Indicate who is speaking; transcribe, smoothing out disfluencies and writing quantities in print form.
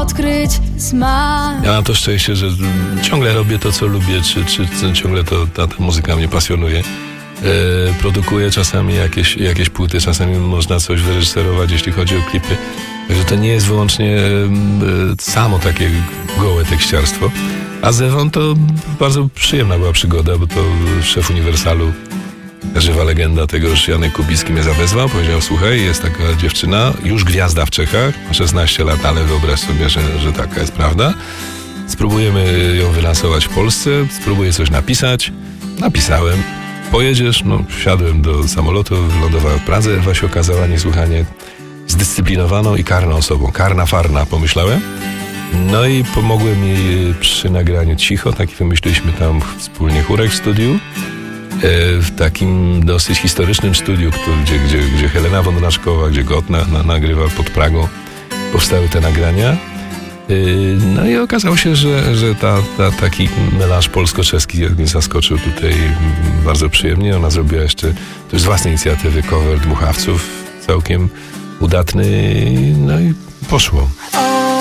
Speaker 1: odkryć smak.
Speaker 2: Ja mam to szczęście, że ciągle robię to, co lubię, czy ciągle ta muzyka mnie pasjonuje. Produkuję czasami jakieś płyty, czasami można coś wyreżyserować, jeśli chodzi o klipy. Także to nie jest wyłącznie samo takie gołe tekściarstwo. A z Ewą to bardzo przyjemna była przygoda, bo to szef Uniwersalu, żywa legenda tego, że Janek Kubicki mnie zawezwał, powiedział: słuchaj, jest taka dziewczyna, już gwiazda w Czechach, ma 16 lat, ale wyobraź sobie, że taka jest prawda. Spróbujemy ją wylansować w Polsce, spróbuję coś napisać. Napisałem. Pojedziesz? No, wsiadłem do samolotu, wylądowałem w Pradze. Ewa się okazała niesłychanie zdyscyplinowaną i karną osobą. Karna farna, pomyślałem. No i pomogłem jej przy nagraniu Cicho. Taki wymyśliliśmy tam wspólnie chórek w studiu. W takim dosyć historycznym studiu, gdzie Helena Wądraczkowa, gdzie Gott nagrywa pod Pragą. Powstały te nagrania. No i okazało się, że taki melanż polsko-czeski mnie zaskoczył tutaj bardzo przyjemnie. Ona zrobiła jeszcze też z własnej inicjatywy cover Dmuchawców, całkiem udatny, no i poszło.